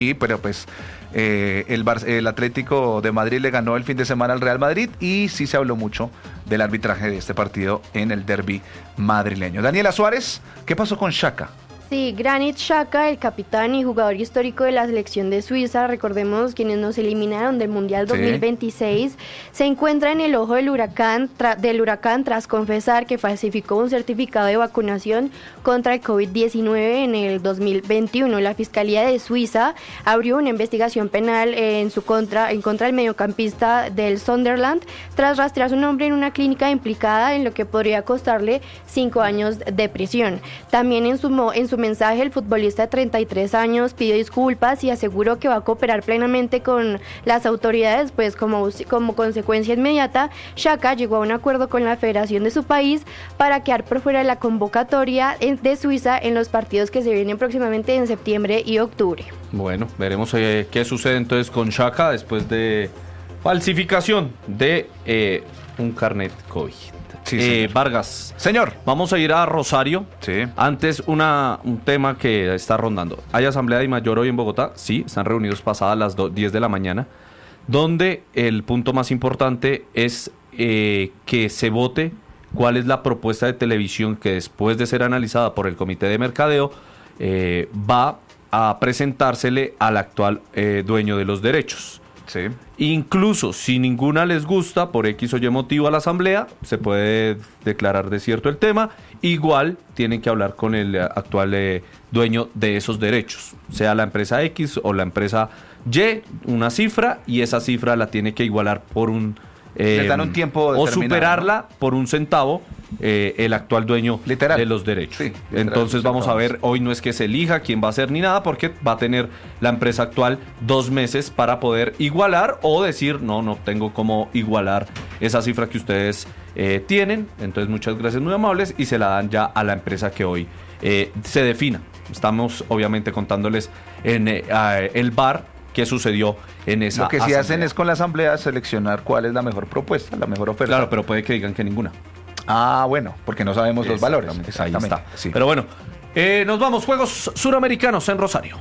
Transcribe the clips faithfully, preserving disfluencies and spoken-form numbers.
Sí, pero pues eh, el, Bar- el Atlético de Madrid le ganó el fin de semana al Real Madrid y sí se habló mucho del arbitraje de este partido en el derbi madrileño. Daniela Suárez, ¿qué pasó con Xhaka? Sí, Granit Xhaka, el capitán y jugador histórico de la selección de Suiza, recordemos quienes nos eliminaron del Mundial dos mil veintiséis, sí. Se encuentra en el ojo del huracán, tra- del huracán tras confesar que falsificó un certificado de vacunación contra el covid diecinueve en el dos mil veintiuno. La Fiscalía de Suiza abrió una investigación penal en su contra, en contra del mediocampista del Sunderland tras rastrear su nombre en una clínica implicada en lo que podría costarle cinco años de prisión. También en su, en su mensaje, el futbolista de treinta y tres años pidió disculpas y aseguró que va a cooperar plenamente con las autoridades, pues como, como consecuencia inmediata, Xhaka llegó a un acuerdo con la federación de su país para quedar por fuera de la convocatoria de Suiza en los partidos que se vienen próximamente en septiembre y octubre. Bueno, veremos eh, qué sucede entonces con Xhaka después de falsificación de eh, un carnet COVID. Sí, eh, Vargas. Señor. Vamos a ir a Rosario. Sí. Antes, una, un tema que está rondando. ¿Hay asamblea de mayor hoy en Bogotá? Sí, están reunidos pasadas las do, diez de la mañana, donde el punto más importante es eh, que se vote cuál es la propuesta de televisión que después de ser analizada por el Comité de Mercadeo eh, va a presentársele al actual eh, dueño de los derechos. Sí. Incluso si ninguna les gusta por X o Y motivo a la asamblea, se puede declarar desierto el tema. Igual tienen que hablar con el actual eh, dueño de esos derechos, sea la empresa X o la empresa Y, una cifra, y esa cifra la tiene que igualar por un... Eh, Les dan un tiempo o superarla, ¿no? por un centavo eh, el actual dueño literal. de los derechos. Sí, literal, entonces vamos a ver, hoy no es que se elija quién va a hacer ni nada, porque va a tener la empresa actual dos meses para poder igualar o decir, no, no tengo cómo igualar esa cifra que ustedes eh, tienen. Entonces muchas gracias, muy amables, y se la dan ya a la empresa que hoy eh, se defina. Estamos obviamente contándoles en eh, el bar qué sucedió en esa Lo que sí asamblea. hacen es con la asamblea seleccionar cuál es la mejor propuesta, la mejor oferta. Claro, pero puede que digan que ninguna. Ah, bueno, porque no sabemos los valores. Exactamente. Ahí está. Sí. Pero bueno, eh, nos vamos. Juegos Suramericanos en Rosario.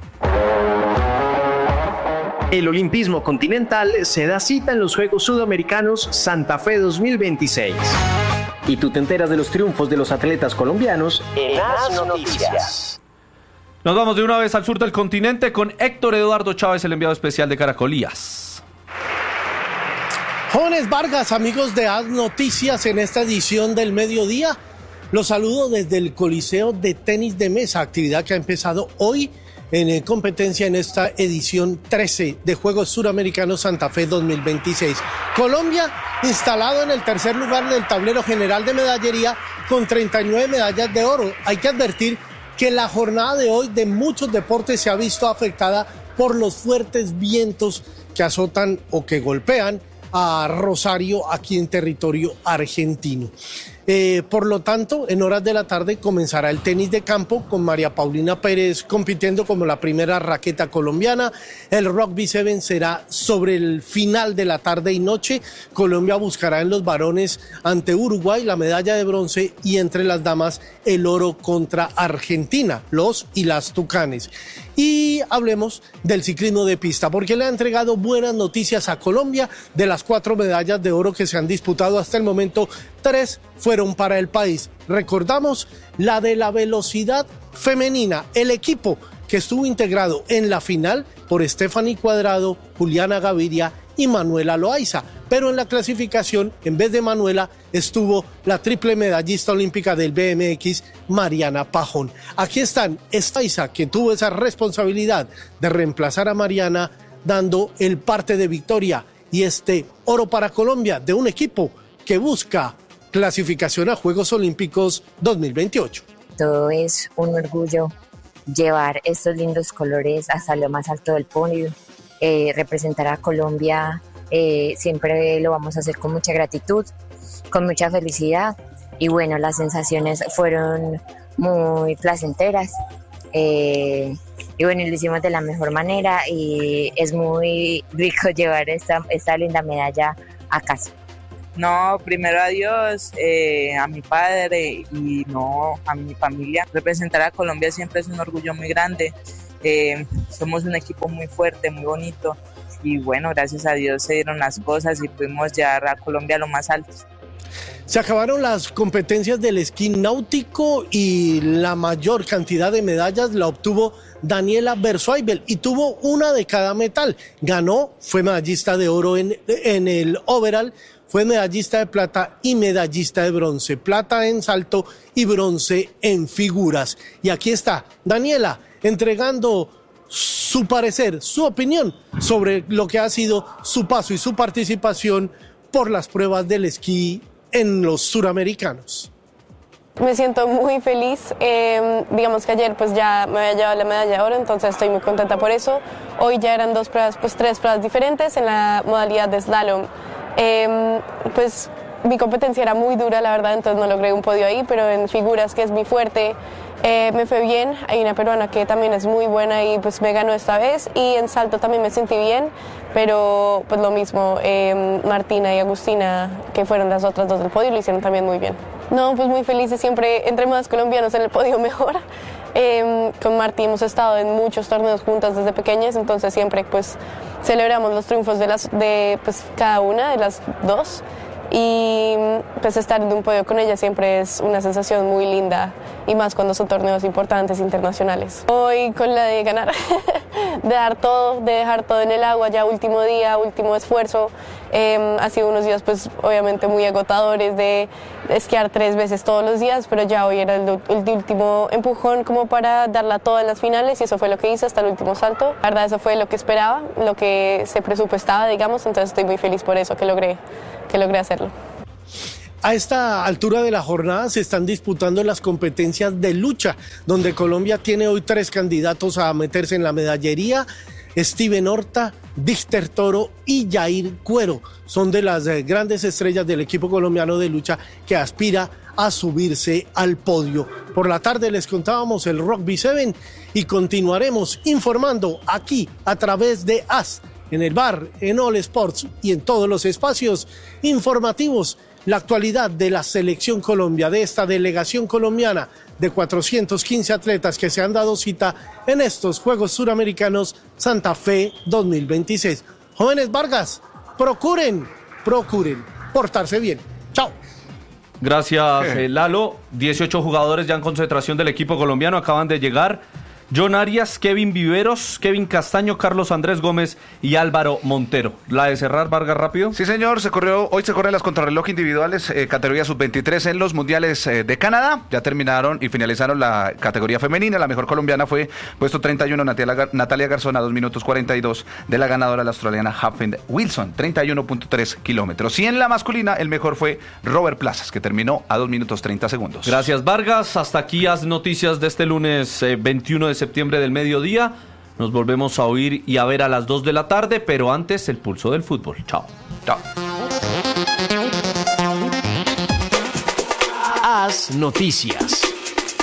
El Olimpismo Continental se da cita en los Juegos Sudamericanos Santa Fe dos mil veintiséis. Y tú te enteras de los triunfos de los atletas colombianos en Haz Noticias. Nos vamos de una vez al sur del continente con Héctor Eduardo Chávez, el enviado especial de Caracolías. Jóvenes Vargas, amigos de Haz Noticias, en esta edición del mediodía, los saludo desde el Coliseo de Tenis de Mesa, actividad que ha empezado hoy en competencia en esta edición trece de Juegos Suramericanos Santa Fe dos mil veintiséis. Colombia instalado en el tercer lugar del tablero general de medallería con treinta y nueve medallas de oro. Hay que advertir que la jornada de hoy de muchos deportes se ha visto afectada por los fuertes vientos que azotan o que golpean a Rosario aquí en territorio argentino. Eh, por lo tanto, en horas de la tarde comenzará el tenis de campo con María Paulina Pérez compitiendo como la primera raqueta colombiana. El rugby siete será sobre el final de la tarde y noche. Colombia buscará en los varones ante Uruguay la medalla de bronce y entre las damas el oro contra Argentina, los y las Tucanes. Y hablemos del ciclismo de pista, porque le ha entregado buenas noticias a Colombia. De las cuatro medallas de oro que se han disputado hasta el momento, tres fueron para el país. Recordamos la de la velocidad femenina, el equipo que estuvo integrado en la final por Stephanie Cuadrado, Juliana Gaviria y Manuela Loaiza, pero en la clasificación, en vez de Manuela, estuvo la triple medallista olímpica del B M X, Mariana Pajón. Aquí están Loaiza, que tuvo esa responsabilidad de reemplazar a Mariana, dando el parte de victoria y este oro para Colombia de un equipo que busca clasificación a Juegos Olímpicos dos mil veintiocho. Todo es un orgullo llevar estos lindos colores hasta lo más alto del podio. Eh, representar a Colombia eh, siempre lo vamos a hacer con mucha gratitud, con mucha felicidad, y bueno, las sensaciones fueron muy placenteras eh, y bueno, lo hicimos de la mejor manera y es muy rico llevar esta, esta linda medalla a casa. No, primero a Dios, eh, a mi padre y no a mi familia. Representar a Colombia siempre es un orgullo muy grande. Eh, somos un equipo muy fuerte, muy bonito y bueno, gracias a Dios se dieron las cosas y pudimos llevar a Colombia a lo más alto. Se acabaron las competencias del esquí náutico y la mayor cantidad de medallas la obtuvo Daniela Berzoaibel y tuvo una de cada metal. Ganó, fue medallista de oro en, en el overall, fue medallista de plata y medallista de bronce. Plata en salto y bronce en figuras. Y aquí está Daniela entregando su parecer, su opinión sobre lo que ha sido su paso y su participación por las pruebas del esquí en los suramericanos. Me siento muy feliz, eh, digamos que ayer pues ya me había llevado la medalla de oro, entonces estoy muy contenta por eso. Hoy ya eran dos pruebas, pues tres pruebas diferentes en la modalidad de slalom. Eh, pues mi competencia era muy dura, la verdad, entonces no logré un podio ahí, pero en figuras, que es mi fuerte, eh, me fue bien. Hay una peruana que también es muy buena y pues me ganó esta vez, y en salto también me sentí bien, pero pues lo mismo, eh, Martina y Agustina, que fueron las otras dos del podio, lo hicieron también muy bien. No, pues muy felices, siempre entre más colombianos en el podio mejor. Eh, con Martí hemos estado en muchos torneos juntas desde pequeñas, entonces siempre pues celebramos los triunfos de, las, de pues, cada una de las dos, y pues estar en un podio con ella siempre es una sensación muy linda, y más cuando son torneos importantes internacionales. Hoy con la de ganar, de dar todo, de dejar todo en el agua, ya último día, último esfuerzo. Eh, ha sido unos días pues obviamente muy agotadores de esquiar tres veces todos los días, pero ya hoy era el, el último empujón como para darla toda en las finales, y eso fue lo que hice hasta el último salto. La verdad, eso fue lo que esperaba, lo que se presupuestaba, digamos, entonces estoy muy feliz por eso, que logré, que logré hacerlo. A esta altura de la jornada se están disputando las competencias de lucha, donde Colombia tiene hoy tres candidatos a meterse en la medallería: Steven Horta, Dixter Toro y Jair Cuero. Son de las eh, grandes estrellas del equipo colombiano de lucha que aspira a subirse al podio. Por la tarde les contábamos el Rugby siete y continuaremos informando aquí a través de A S, en el bar, en All Sports y en todos los espacios informativos, la actualidad de la Selección Colombia, de esta delegación colombiana de cuatrocientos quince atletas que se han dado cita en estos Juegos Suramericanos Santa Fe dos mil veintiséis. Jóvenes Vargas, procuren, procuren portarse bien. Chao. Gracias, eh, Lalo. dieciocho jugadores ya en concentración del equipo colombiano acaban de llegar. John Arias, Kevin Viveros, Kevin Castaño, Carlos Andrés Gómez y Álvaro Montero. ¿La de cerrar, Vargas, rápido? Sí, señor. Se corrió, hoy se corren las contrarreloj individuales, eh, categoría sub veintitrés en los mundiales eh, de Canadá. Ya terminaron y finalizaron la categoría femenina. La mejor colombiana fue puesto treinta y uno, Natalia, Natalia Garzón, a dos minutos cuarenta y dos de la ganadora, la australiana Hafend Wilson, treinta y uno punto tres kilómetros. Y en la masculina, el mejor fue Robert Plazas, que terminó a dos minutos treinta segundos. Gracias, Vargas. Hasta aquí las noticias de este lunes eh, veintiuno de septiembre del mediodía. Nos volvemos a oír y a ver a las dos de la tarde, pero antes el pulso del fútbol. Chao. Chao. A S Noticias.